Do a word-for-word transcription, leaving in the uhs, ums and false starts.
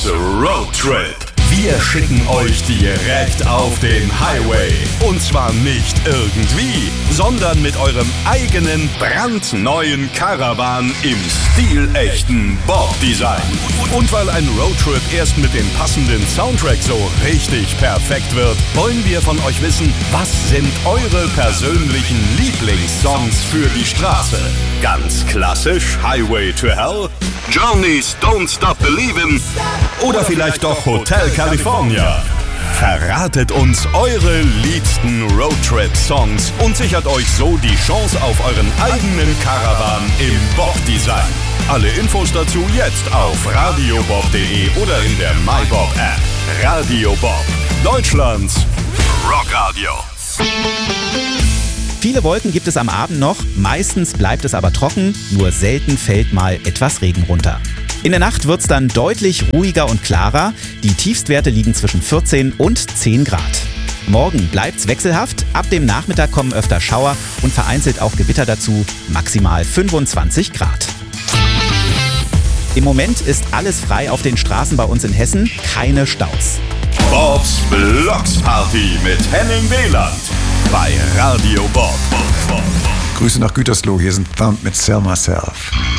Bobs Road Trip. Wir schicken euch direkt auf den Highway. Und zwar nicht irgendwie, sondern mit eurem eigenen brandneuen Caravan im stilechten Bob-Design. Und weil ein Roadtrip erst mit dem passenden Soundtrack so richtig perfekt wird, wollen wir von euch wissen, was sind eure persönlichen Lieblingssongs für die Straße? Ganz klassisch Highway to Hell, Journeys Don't Stop Believin' oder vielleicht doch Hotel California. Verratet uns eure liebsten Roadtrip-Songs und sichert euch so die Chance auf euren eigenen Caravan im Bob-Design. Alle Infos dazu jetzt auf radiobob punkt de oder in der MyBob-App. Radio Bob, Deutschlands Rockradio. Viele Wolken gibt es am Abend noch, meistens bleibt es aber trocken, nur selten fällt mal etwas Regen runter. In der Nacht wird es dann deutlich ruhiger und klarer, die Tiefstwerte liegen zwischen vierzehn und zehn Grad. Morgen bleibt's wechselhaft, ab dem Nachmittag kommen öfter Schauer und vereinzelt auch Gewitter dazu, maximal fünfundzwanzig Grad. Im Moment ist alles frei auf den Straßen bei uns in Hessen, keine Staus. Bobs Blocksparty mit Henning Wieland bei Radio Bob. Grüße nach Gütersloh, hier sind Thumb mit Sell Myself.